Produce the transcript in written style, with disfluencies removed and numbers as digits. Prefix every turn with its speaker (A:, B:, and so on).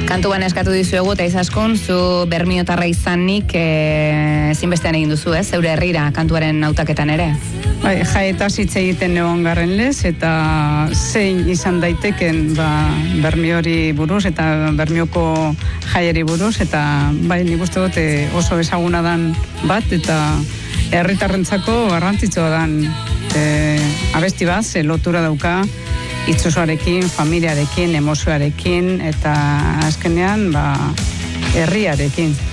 A: Kantuan eskatu dizuegu eta izaskun, zu bermiotarra izanik ezinbestean egin duzu, ez? Zeure herrira kantuaren hautaketan ere.
B: Bai, jaetaz hitz egiten egon garren lez, eta zein izan daiteken Bermiori buruz eta Bermioko jaieri buruz, eta bai, nik uste dut oso ezaguna dan bat, eta herritarrentzako garrantzitsua dan abesti bat, lotura dauka itsusoarekin, familiarekin, emozioarekin, eta azkenean herriarekin.